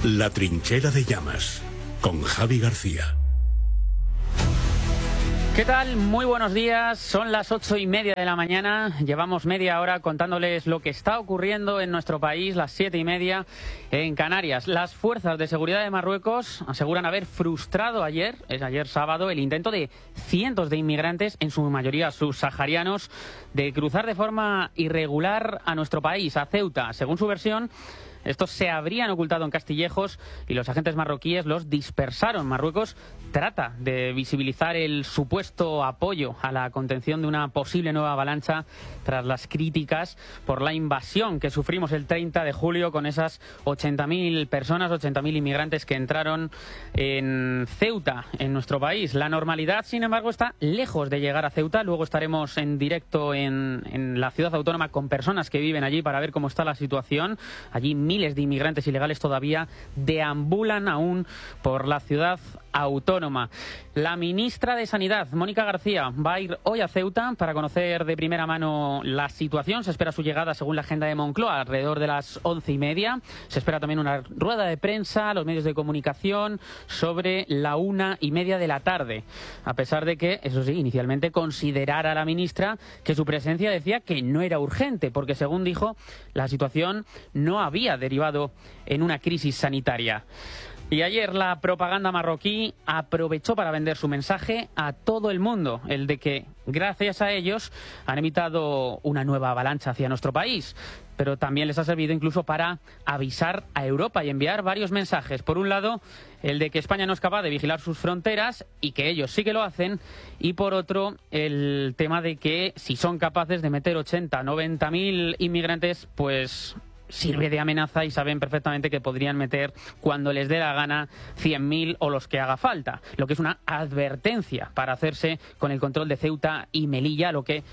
La trinchera de llamas, con Javi García. ¿Qué tal? Muy buenos días. Son las 8:30 de la mañana. Llevamos media hora contándoles lo que está ocurriendo en nuestro país, las 7:30 en Canarias. Las fuerzas de seguridad de Marruecos aseguran haber frustrado ayer sábado, el intento de cientos de inmigrantes, en su mayoría subsaharianos, de cruzar de forma irregular a nuestro país, a Ceuta. Según su versión, estos se habrían ocultado en Castillejos y los agentes marroquíes los dispersaron. Marruecos trata de visibilizar el supuesto apoyo a la contención de una posible nueva avalancha tras las críticas por la invasión que sufrimos el 30 de julio con esas 80.000 personas, 80.000 inmigrantes que entraron en Ceuta, en nuestro país. La normalidad, sin embargo, está lejos de llegar a Ceuta. Luego estaremos en directo en la ciudad autónoma con personas que viven allí para ver cómo está la situación. Allí miles de inmigrantes ilegales todavía deambulan aún por la ciudad autónoma. La ministra de Sanidad, Mónica García, va a ir hoy a Ceuta para conocer de primera mano la situación. Se espera su llegada, según la agenda de Moncloa, alrededor de las 11:30. Se espera también una rueda de prensa a los medios de comunicación sobre la 1:30 de la tarde. A pesar de que, eso sí, inicialmente considerara la ministra que su presencia decía que no era urgente, porque según dijo, la situación no había derivado en una crisis sanitaria. Y ayer la propaganda marroquí aprovechó para vender su mensaje a todo el mundo, el de que, gracias a ellos, han evitado una nueva avalancha hacia nuestro país. Pero también les ha servido incluso para avisar a Europa y enviar varios mensajes. Por un lado, el de que España no es capaz de vigilar sus fronteras y que ellos sí que lo hacen. Y por otro, el tema de que si son capaces de meter 80, 90.000 inmigrantes, pues sirve de amenaza y saben perfectamente que podrían meter cuando les dé la gana 100.000 o los que haga falta, lo que es una advertencia para hacerse con el control de Ceuta y Melilla, lo que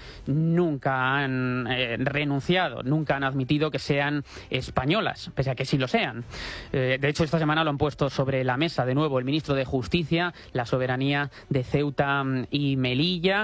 nunca han renunciado, nunca han admitido que sean españolas, pese a que sí lo sean. De hecho, esta semana lo han puesto sobre la mesa de nuevo el ministro de Justicia, la soberanía de Ceuta y Melilla.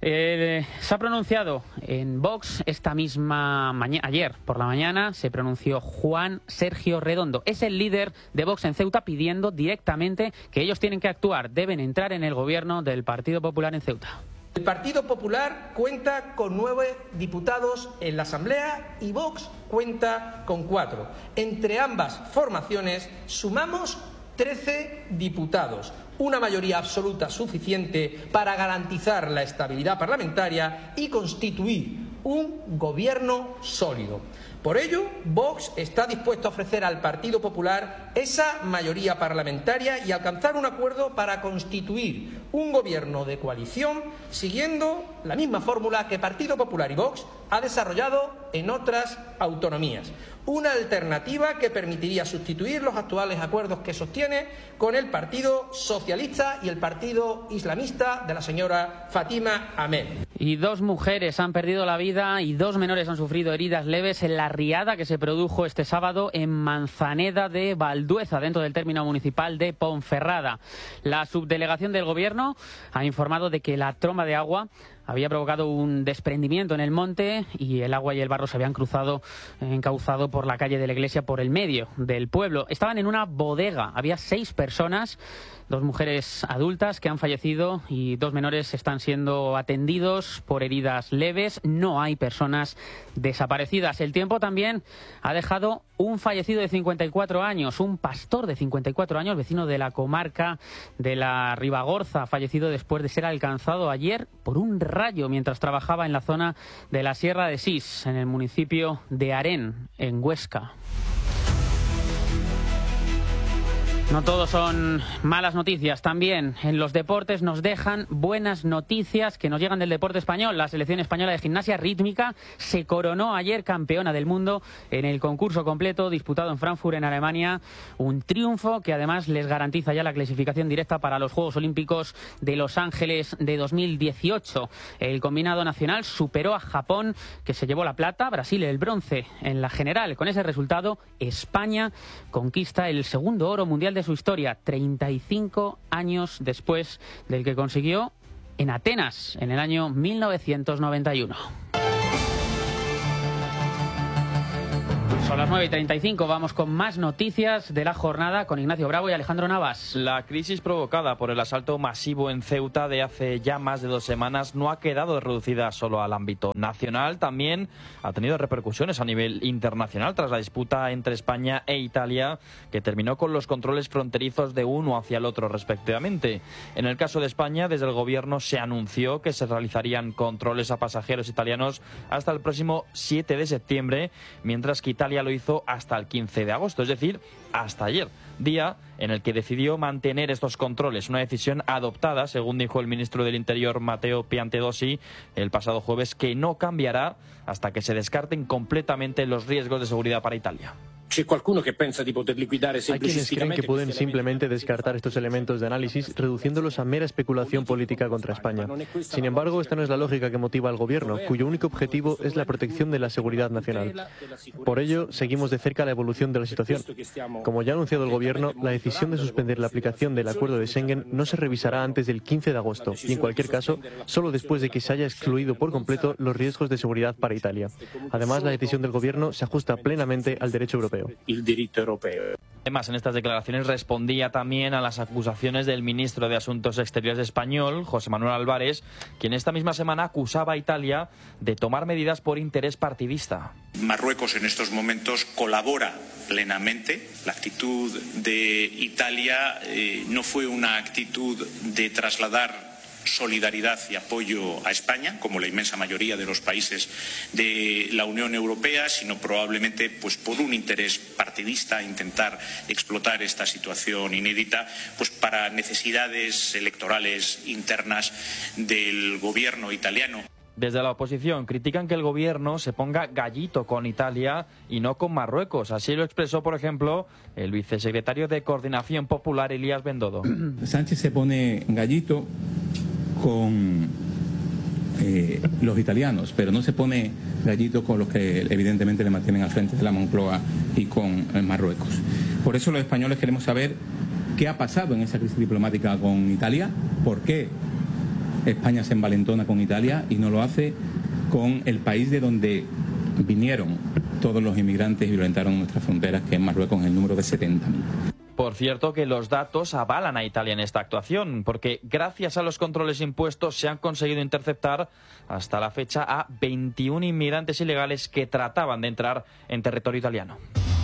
Se ha pronunciado en Vox esta misma ayer por la mañana, se pronunció Juan Sergio Redondo. Es el líder de Vox en Ceuta pidiendo directamente que ellos tienen que actuar, deben entrar en el gobierno del Partido Popular en Ceuta. El Partido Popular cuenta con 9 diputados en la Asamblea y Vox cuenta con 4. Entre ambas formaciones sumamos 13 diputados, una mayoría absoluta suficiente para garantizar la estabilidad parlamentaria y constituir un gobierno sólido. Por ello, Vox está dispuesto a ofrecer al Partido Popular esa mayoría parlamentaria y alcanzar un acuerdo para constituir un gobierno de coalición siguiendo la misma fórmula que Partido Popular y Vox ha desarrollado en otras autonomías. Una alternativa que permitiría sustituir los actuales acuerdos que sostiene con el Partido Socialista y el Partido Islamista de la señora Fátima Ahmed. Y 2 mujeres han perdido la vida y 2 menores han sufrido heridas leves en la riada que se produjo este sábado en Manzaneda de Valdueza, dentro del término municipal de Ponferrada. La subdelegación del Gobierno ha informado de que la tromba de agua había provocado un desprendimiento en el monte y el agua y el barro se habían encauzado por la calle de la iglesia, por el medio del pueblo. Estaban en una bodega, había 6 personas, 2 mujeres adultas que han fallecido y 2 menores están siendo atendidos por heridas leves. No hay personas desaparecidas. El tiempo también ha dejado un fallecido de 54 años, un pastor de 54 años, vecino de la comarca de la Ribagorza, fallecido después de ser alcanzado ayer por un rayo mientras trabajaba en la zona de la Sierra de Sis, en el municipio de Arén, en Huesca. No todos son malas noticias. También en los deportes nos dejan buenas noticias que nos llegan del deporte español. La selección española de gimnasia rítmica se coronó ayer campeona del mundo en el concurso completo disputado en Frankfurt, en Alemania. Un triunfo que además les garantiza ya la clasificación directa para los Juegos Olímpicos de Los Ángeles de 2018. El combinado nacional superó a Japón, que se llevó la plata, Brasil el bronce en la general. Con ese resultado, España conquista el segundo oro mundial de su historia, 35 años después del que consiguió en Atenas en el año 1991. Son las 9:35, vamos con más noticias de la jornada con Ignacio Bravo y Alejandro Navas. La crisis provocada por el asalto masivo en Ceuta de hace ya más de 2 semanas no ha quedado reducida solo al ámbito nacional, también ha tenido repercusiones a nivel internacional tras la disputa entre España e Italia, que terminó con los controles fronterizos de uno hacia el otro respectivamente. En el caso de España, desde el gobierno se anunció que se realizarían controles a pasajeros italianos hasta el próximo 7 de septiembre, mientras que Italia lo hizo hasta el 15 de agosto, es decir, hasta ayer, día en el que decidió mantener estos controles, una decisión adoptada, según dijo el ministro del Interior Matteo Piantedosi el pasado jueves, que no cambiará hasta que se descarten completamente los riesgos de seguridad para Italia. Hay quienes creen que pueden simplemente descartar estos elementos de análisis reduciéndolos a mera especulación política contra España. Sin embargo, esta no es la lógica que motiva al gobierno, cuyo único objetivo es la protección de la seguridad nacional. Por ello, seguimos de cerca la evolución de la situación. Como ya ha anunciado el gobierno, la decisión de suspender la aplicación del acuerdo de Schengen no se revisará antes del 15 de agosto y, en cualquier caso, solo después de que se haya excluido por completo los riesgos de seguridad para Italia. Además, la decisión del gobierno se ajusta plenamente al derecho europeo. El derecho europeo. Además, en estas declaraciones respondía también a las acusaciones del ministro de Asuntos Exteriores español, José Manuel Álvarez, quien esta misma semana acusaba a Italia de tomar medidas por interés partidista. Marruecos en estos momentos colabora plenamente. La actitud de Italia no fue una actitud de trasladar solidaridad y apoyo a España, como la inmensa mayoría de los países de la Unión Europea, sino probablemente pues por un interés partidista, intentar explotar esta situación inédita pues para necesidades electorales internas del gobierno italiano. Desde la oposición critican que el gobierno se ponga gallito con Italia y no con Marruecos. Así lo expresó, por ejemplo, el vicesecretario de Coordinación Popular, Elías Bendodo. Sánchez se pone gallito con los italianos, pero no se pone gallito con los que evidentemente le mantienen al frente de la Moncloa y con Marruecos. Por eso los españoles queremos saber qué ha pasado en esa crisis diplomática con Italia, por qué España se envalentona con Italia y no lo hace con el país de donde vinieron todos los inmigrantes y violentaron nuestras fronteras, que es Marruecos, en el número de 70.000. Por cierto, que los datos avalan a Italia en esta actuación, porque gracias a los controles impuestos se han conseguido interceptar hasta la fecha a 21 inmigrantes ilegales que trataban de entrar en territorio italiano.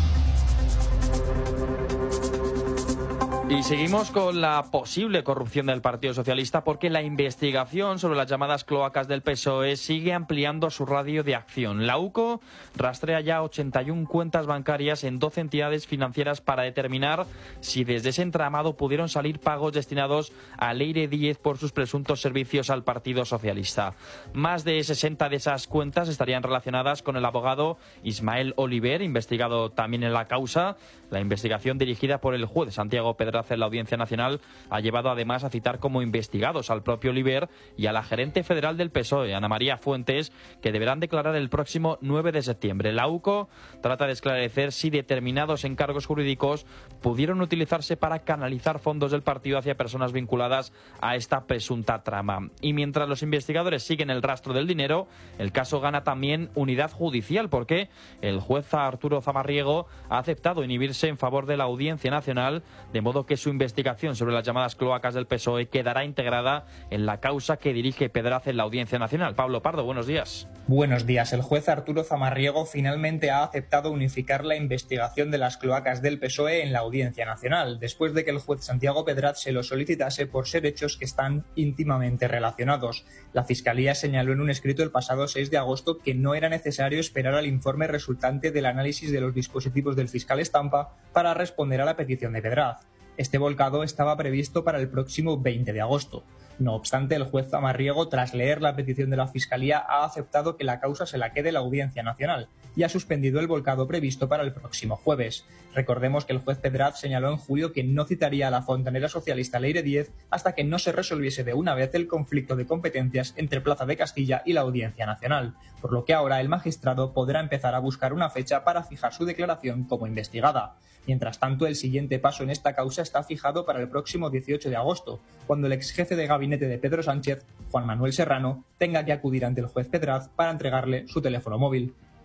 Y seguimos con la posible corrupción del Partido Socialista, porque la investigación sobre las llamadas cloacas del PSOE sigue ampliando su radio de acción. La UCO rastrea ya 81 cuentas bancarias en 12 entidades financieras para determinar si desde ese entramado pudieron salir pagos destinados a Leire Díez por sus presuntos servicios al Partido Socialista. Más de 60 de esas cuentas estarían relacionadas con el abogado Ismael Oliver, investigado también en la causa. La investigación, dirigida por el juez Santiago Pedraz en la Audiencia Nacional, ha llevado además a citar como investigados al propio Oliver y a la gerente federal del PSOE, Ana María Fuentes, que deberán declarar el próximo 9 de septiembre. La UCO trata de esclarecer si determinados encargos jurídicos pudieron utilizarse para canalizar fondos del partido hacia personas vinculadas a esta presunta trama. Y mientras los investigadores siguen el rastro del dinero, el caso gana también unidad judicial, porque el juez Arturo Zamarriego ha aceptado inhibirse en favor de la Audiencia Nacional, de modo que su investigación sobre las llamadas cloacas del PSOE quedará integrada en la causa que dirige Pedraz en la Audiencia Nacional. Pablo Pardo, buenos días. Buenos días. El juez Arturo Zamarriego finalmente ha aceptado unificar la investigación de las cloacas del PSOE en la Audiencia Nacional, después de que el juez Santiago Pedraz se lo solicitase por ser hechos que están íntimamente relacionados. La Fiscalía señaló en un escrito el pasado 6 de agosto que no era necesario esperar al informe resultante del análisis de los dispositivos del fiscal Estampa para responder a la petición de Pedraz. Este volcado estaba previsto para el próximo 20 de agosto. No obstante, el juez Zamarriego, tras leer la petición de la Fiscalía, ha aceptado que la causa se la quede la Audiencia Nacional y ha suspendido el volcado previsto para el próximo jueves. Recordemos que el juez Pedraz señaló en julio que no citaría a la fontanera socialista Leire Díez hasta que no se resolviese de una vez el conflicto de competencias entre Plaza de Castilla y la Audiencia Nacional, por lo que ahora el magistrado podrá empezar a buscar una fecha para fijar su declaración como investigada. Mientras tanto, el siguiente paso en esta causa está fijado para el próximo 18 de agosto, cuando el exjefe de gabinete de Pedro Sánchez, Juan Manuel Serrano, tenga que acudir ante el juez Pedraz para entregarle su teléfono móvil.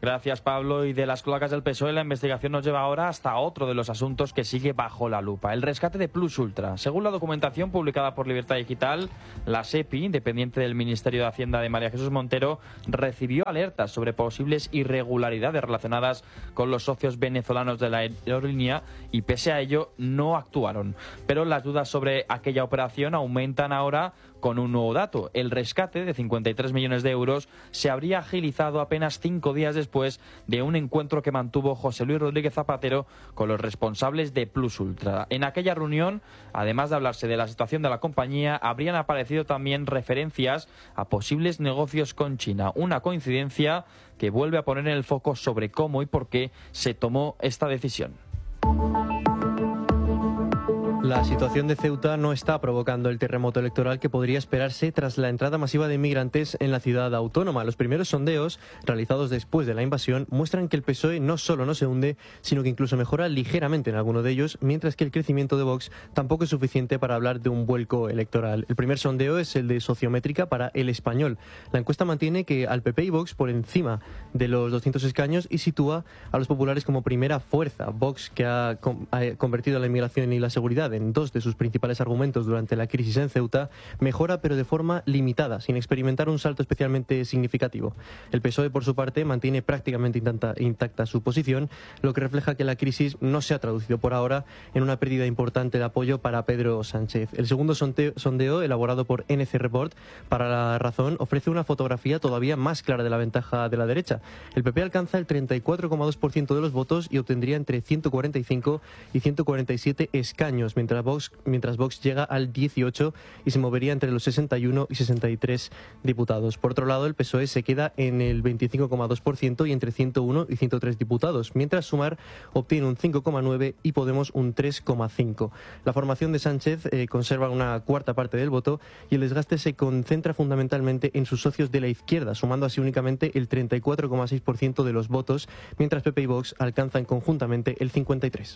Gracias, Pablo. Y de las cloacas del PSOE, la investigación nos lleva ahora hasta otro de los asuntos que sigue bajo la lupa, el rescate de Plus Ultra. Según la documentación publicada por Libertad Digital, la SEPI, dependiente del Ministerio de Hacienda de María Jesús Montero, recibió alertas sobre posibles irregularidades relacionadas con los socios venezolanos de la aerolínea y, pese a ello, no actuaron. Pero las dudas sobre aquella operación aumentan ahora con un nuevo dato. El rescate de 53 millones de euros se habría agilizado apenas 5 días después de un encuentro que mantuvo José Luis Rodríguez Zapatero con los responsables de Plus Ultra. En aquella reunión, además de hablarse de la situación de la compañía, habrían aparecido también referencias a posibles negocios con China. Una coincidencia que vuelve a poner en el foco sobre cómo y por qué se tomó esta decisión. La situación de Ceuta no está provocando el terremoto electoral que podría esperarse tras la entrada masiva de inmigrantes en la ciudad autónoma. Los primeros sondeos, realizados después de la invasión, muestran que el PSOE no solo no se hunde, sino que incluso mejora ligeramente en alguno de ellos, mientras que el crecimiento de Vox tampoco es suficiente para hablar de un vuelco electoral. El primer sondeo es el de Sociométrica para El Español. La encuesta mantiene que al PP y Vox por encima de los 200 escaños y sitúa a los populares como primera fuerza. Vox, que ha convertido la inmigración y la seguridad en dos de sus principales argumentos durante la crisis en Ceuta, mejora pero de forma limitada, sin experimentar un salto especialmente significativo. El PSOE, por su parte, mantiene prácticamente intacta su posición, lo que refleja que la crisis no se ha traducido por ahora en una pérdida importante de apoyo para Pedro Sánchez. El segundo sondeo, elaborado por NC Report para La Razón, ofrece una fotografía todavía más clara de la ventaja de la derecha. El PP alcanza el 34,2% de los votos y obtendría entre 145 y 147 escaños, mientras Vox llega al 18 y se movería entre los 61 y 63 diputados. Por otro lado, el PSOE se queda en el 25,2% y entre 101 y 103 diputados, mientras Sumar obtiene un 5,9 y Podemos un 3,5. La formación de Sánchez conserva una cuarta parte del voto y el desgaste se concentra fundamentalmente en sus socios de la izquierda, sumando así únicamente el 34,6% de los votos, mientras PP y Vox alcanzan conjuntamente el 53%.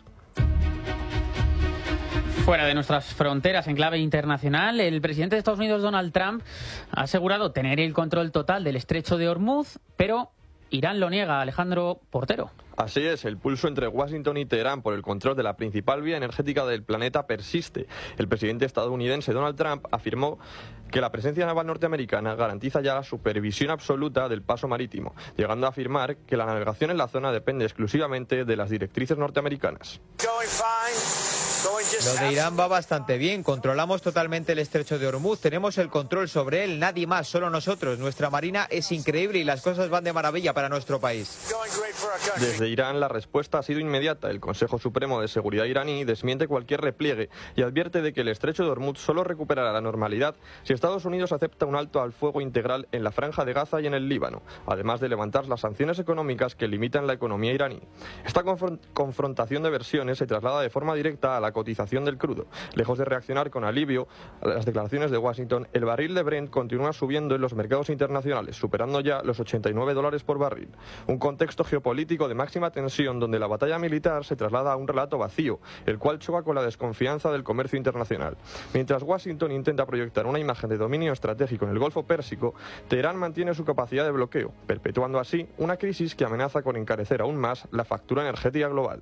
Fuera de nuestras fronteras, en clave internacional, el presidente de Estados Unidos, Donald Trump, ha asegurado tener el control total del estrecho de Hormuz, pero Irán lo niega. Alejandro Portero. Así es, el pulso entre Washington y Teherán por el control de la principal vía energética del planeta persiste. El presidente estadounidense Donald Trump afirmó que la presencia naval norteamericana garantiza ya la supervisión absoluta del paso marítimo, llegando a afirmar que la navegación en la zona depende exclusivamente de las directrices norteamericanas. Lo de Irán va bastante bien, controlamos totalmente el estrecho de Hormuz, tenemos el control sobre él, nadie más, solo nosotros. Nuestra marina es increíble y las cosas van de maravilla para nuestro país. Desde Irán la respuesta ha sido inmediata. El Consejo Supremo de Seguridad iraní desmiente cualquier repliegue y advierte de que el estrecho de Hormuz solo recuperará la normalidad si Estados Unidos acepta un alto al fuego integral en la Franja de Gaza y en el Líbano, además de levantar las sanciones económicas que limitan la economía iraní. Esta confrontación de versiones se traslada de forma directa a la cotización del crudo. Lejos de reaccionar con alivio a las declaraciones de Washington, el barril de Brent continúa subiendo en los mercados internacionales, superando ya los $89 por barril. Un contexto geopolítico de máxima tensión donde la batalla militar se traslada a un relato vacío, el cual choca con la desconfianza del comercio internacional. Mientras Washington intenta proyectar una imagen de dominio estratégico en el Golfo Pérsico, Teherán mantiene su capacidad de bloqueo, perpetuando así una crisis que amenaza con encarecer aún más la factura energética global.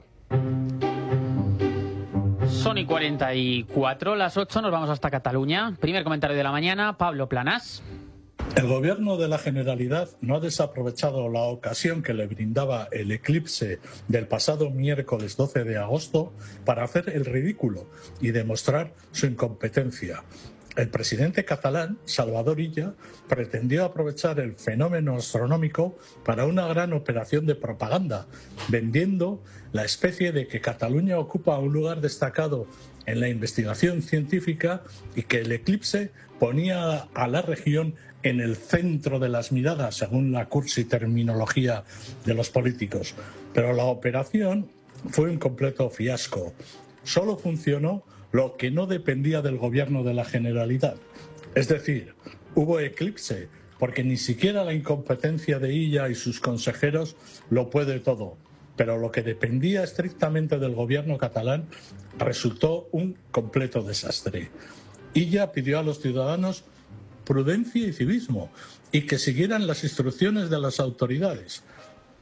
Son y 44, las 8, nos vamos hasta Cataluña. Primer comentario de la mañana, Pablo Planás. El Gobierno de la Generalidad no ha desaprovechado la ocasión que le brindaba el eclipse del pasado miércoles 12 de agosto para hacer el ridículo y demostrar su incompetencia. El presidente catalán, Salvador Illa, pretendió aprovechar el fenómeno astronómico para una gran operación de propaganda, vendiendo la especie de que Cataluña ocupa un lugar destacado en la investigación científica y que el eclipse ponía a la región en el centro de las miradas, según la cursi terminología de los políticos. Pero la operación fue un completo fiasco. Solo funcionó lo que no dependía del Gobierno de la Generalidad. Es decir, hubo eclipse, porque ni siquiera la incompetencia de Illa y sus consejeros lo puede todo. Pero lo que dependía estrictamente del Gobierno catalán resultó un completo desastre. Illa pidió a los ciudadanos prudencia y civismo y que siguieran las instrucciones de las autoridades.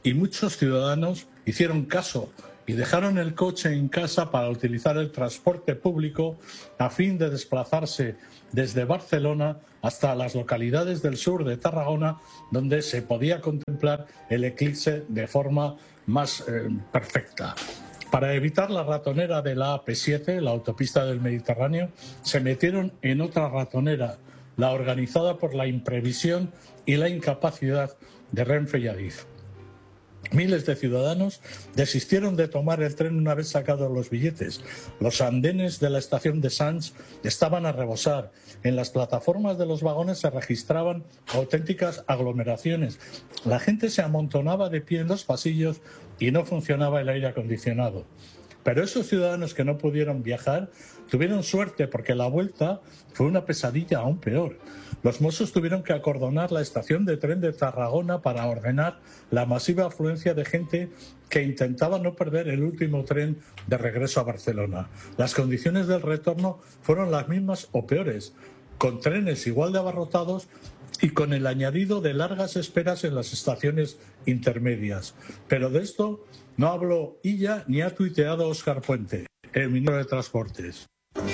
y muchos ciudadanos hicieron caso y dejaron el coche en casa para utilizar el transporte público a fin de desplazarse desde Barcelona hasta las localidades del sur de Tarragona, donde se podía contemplar el eclipse de forma más perfecta. Para evitar la ratonera de la AP7, la autopista del Mediterráneo, se metieron en otra ratonera, la organizada por la imprevisión y la incapacidad de Renfe y Adif. Miles de ciudadanos desistieron de tomar el tren una vez sacados los billetes. Los andenes de la estación de Sants estaban a rebosar. En las plataformas de los vagones se registraban auténticas aglomeraciones. La gente se amontonaba de pie en los pasillos y no funcionaba el aire acondicionado. Pero esos ciudadanos que no pudieron viajar tuvieron suerte porque la vuelta fue una pesadilla aún peor. Los Mossos tuvieron que acordonar la estación de tren de Tarragona para ordenar la masiva afluencia de gente que intentaba no perder el último tren de regreso a Barcelona. Las condiciones del retorno fueron las mismas o peores, con trenes igual de abarrotados y con el añadido de largas esperas en las estaciones intermedias. Pero de esto no habló Illa ni ha tuiteado Óscar Puente, el ministro de Transportes.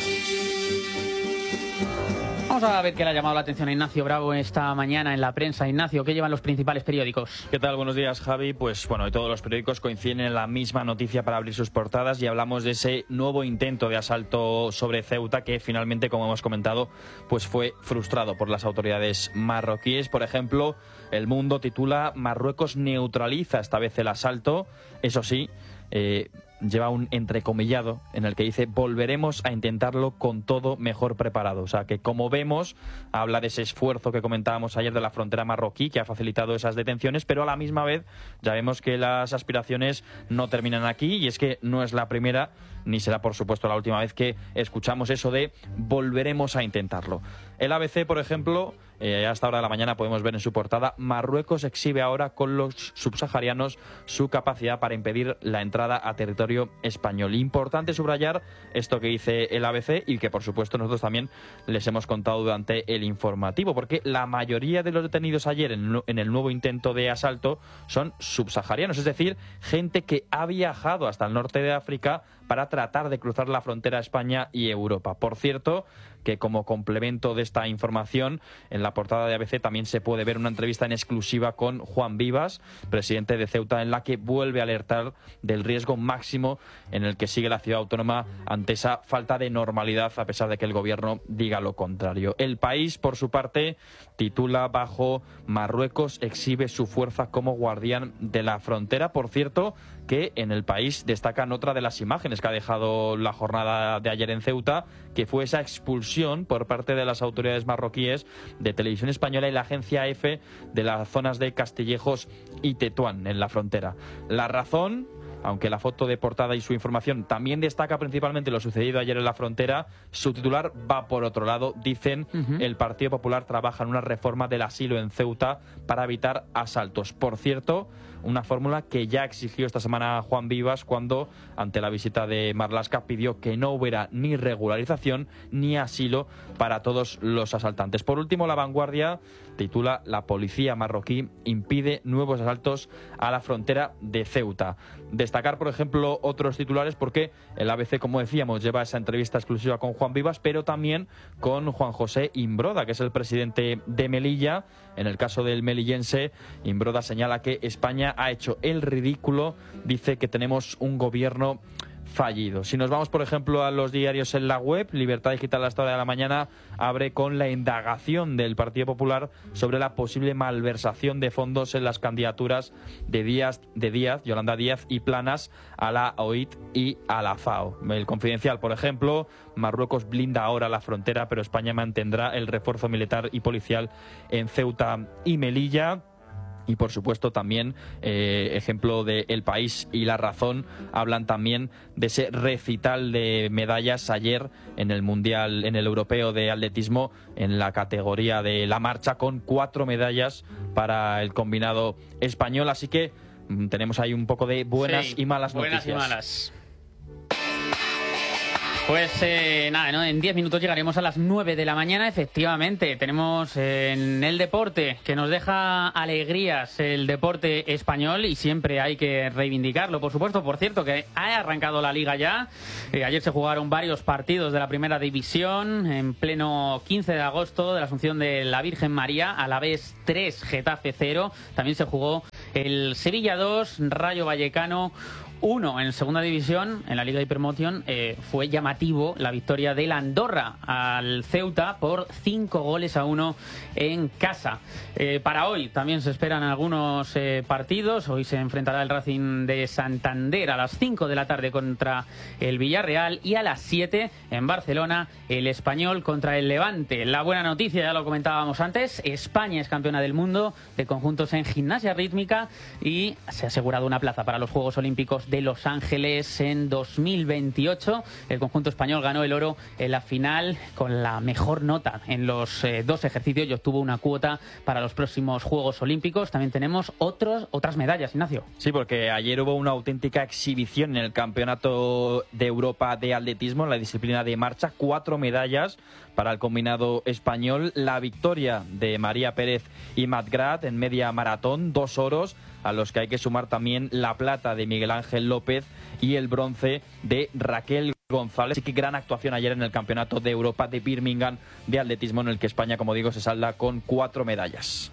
Vamos a ver qué le ha llamado la atención a Ignacio Bravo esta mañana en la prensa. Ignacio, ¿qué llevan los principales periódicos? ¿Qué tal? Buenos días, Javi. Pues bueno, todos los periódicos coinciden en la misma noticia para abrir sus portadas y hablamos de ese nuevo intento de asalto sobre Ceuta que finalmente, como hemos comentado, pues fue frustrado por las autoridades marroquíes. Por ejemplo, El Mundo titula Marruecos neutraliza esta vez el asalto. Eso sí, lleva un entrecomillado en el que dice volveremos a intentarlo con todo mejor preparado. O sea que, como vemos, habla de ese esfuerzo que comentábamos ayer de la frontera marroquí que ha facilitado esas detenciones, pero a la misma vez ya vemos que las aspiraciones no terminan aquí y es que no es la primera ni será, por supuesto, la última vez que escuchamos eso de volveremos a intentarlo. El ABC, por ejemplo, hasta ahora de la mañana podemos ver en su portada Marruecos exhibe ahora con los subsaharianos su capacidad para impedir la entrada a territorio español. Importante subrayar esto que dice el ABC y que, por supuesto, nosotros también les hemos contado durante el informativo, porque la mayoría de los detenidos ayer en el nuevo intento de asalto son subsaharianos, es decir, gente que ha viajado hasta el norte de África para tratar de cruzar la frontera a España y Europa. Por cierto, que como complemento de esta información, en la portada de ABC también se puede ver una entrevista en exclusiva con Juan Vivas, presidente de Ceuta, en la que vuelve a alertar del riesgo máximo en el que sigue la ciudad autónoma ante esa falta de normalidad, a pesar de que el gobierno diga lo contrario. El País, por su parte, titula bajo Marruecos exhibe su fuerza como guardián de la frontera. Por cierto, que en El País destacan otra de las imágenes que ha dejado la jornada de ayer en Ceuta, que fue esa expulsión por parte de las autoridades marroquíes de Televisión Española y la agencia EFE de las zonas de Castillejos y Tetuán en la frontera. La razón, aunque la foto de portada y su información también destaca principalmente lo sucedido ayer en la frontera, su titular va por otro lado. Dicen, el Partido Popular trabaja en una reforma del asilo en Ceuta para evitar asaltos. Por cierto, una fórmula que ya exigió esta semana Juan Vivas cuando, ante la visita de Marlaska, pidió que no hubiera ni regularización ni asilo para todos los asaltantes. Por último, La Vanguardia titula La policía marroquí impide nuevos asaltos a la frontera de Ceuta. Destacar, por ejemplo, otros titulares porque el ABC, como decíamos, lleva esa entrevista exclusiva con Juan Vivas, pero también con Juan José Imbroda, que es el presidente de Melilla. En el caso del melillense, Imbroda señala que España ha hecho el ridículo, dice que tenemos un gobierno fallido. Si nos vamos, por ejemplo, a los diarios en la web, Libertad Digital a esta hora de la mañana abre con la indagación del Partido Popular sobre la posible malversación de fondos en las candidaturas de Díaz, Yolanda Díaz y Planas a la OIT y a la FAO. El Confidencial, por ejemplo, Marruecos blinda ahora la frontera, pero España mantendrá el refuerzo militar y policial en Ceuta y Melilla. Y, por supuesto, también, ejemplo de El País y La Razón, hablan también de ese recital de medallas ayer en el Mundial, en el Europeo de Atletismo, en la categoría de la marcha, con 4 medallas para el combinado español. Así que tenemos ahí un poco de buenas y malas noticias. Buenas y malas. Pues nada, ¿no? En 10 minutos llegaremos a las 9 de la mañana. Efectivamente, tenemos en el deporte que nos deja alegrías el deporte español y siempre hay que reivindicarlo, por supuesto. Por cierto, que ha arrancado la Liga ya. Ayer se jugaron varios partidos de la Primera División en pleno 15 de agosto de la Asunción de la Virgen María. Alavés 3, Getafe 0. También se jugó el Sevilla 2, Rayo Vallecano 1 en segunda división. En la Liga Hypermotion fue llamativo la victoria del Andorra al Ceuta por 5-1 en casa. Para hoy también se esperan algunos partidos. Hoy se enfrentará el Racing de Santander a las 5 de la tarde contra el Villarreal y a las 7 en Barcelona el Español contra el Levante. La buena noticia, ya lo comentábamos antes, España es campeona del mundo de conjuntos en gimnasia rítmica y se ha asegurado una plaza para los Juegos Olímpicos de Los Ángeles en 2028. El conjunto español ganó el oro en la final con la mejor nota en los dos ejercicios y obtuvo una cuota para los próximos Juegos Olímpicos. También tenemos otras medallas, Ignacio. Sí, porque ayer hubo una auténtica exhibición en el Campeonato de Europa de Atletismo en la disciplina de marcha. 4 medallas para el combinado español. La victoria de María Pérez y Matt Grad en media maratón, 2 oros, a los que hay que sumar también la plata de Miguel Ángel López y el bronce de Raquel González. Así que gran actuación ayer en el Campeonato de Europa de Birmingham de atletismo, en el que España, como digo, se salda con 4 medallas.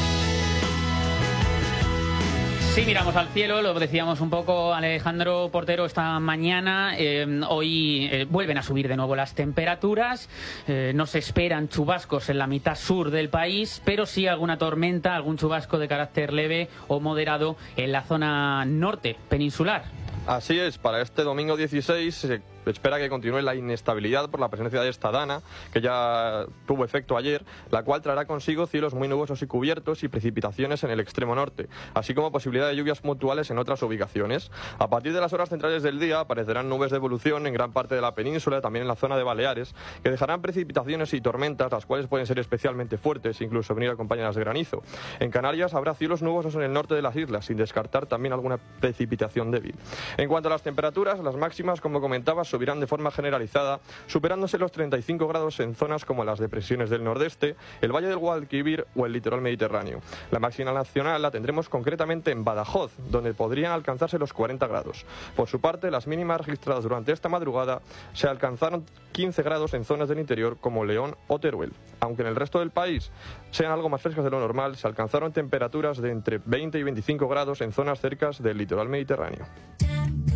Sí, miramos al cielo, lo decíamos un poco Alejandro Portero esta mañana. Hoy vuelven a subir de nuevo las temperaturas. No se esperan chubascos en la mitad sur del país, pero sí alguna tormenta, algún chubasco de carácter leve o moderado en la zona norte peninsular. Así es, para este domingo 16 se espera que continúe la inestabilidad por la presencia de esta dana, que ya tuvo efecto ayer, la cual traerá consigo cielos muy nubosos y cubiertos y precipitaciones en el extremo norte, así como posibilidad de lluvias puntuales en otras ubicaciones. A partir de las horas centrales del día aparecerán nubes de evolución en gran parte de la península, también en la zona de Baleares, que dejarán precipitaciones y tormentas, las cuales pueden ser especialmente fuertes, incluso venir acompañadas de granizo. En Canarias habrá cielos nubosos en el norte de las islas, sin descartar también alguna precipitación débil. En cuanto a las temperaturas, las máximas, como comentaba, subirán de forma generalizada, superándose los 35 grados en zonas como las depresiones del nordeste, el Valle del Guadalquivir o el litoral mediterráneo. La máxima nacional la tendremos concretamente en Badajoz, donde podrían alcanzarse los 40 grados. Por su parte, las mínimas registradas durante esta madrugada se alcanzaron 15 grados en zonas del interior como León o Teruel. Aunque en el resto del país sean algo más frescas de lo normal, se alcanzaron temperaturas de entre 20 y 25 grados en zonas cercas del litoral mediterráneo.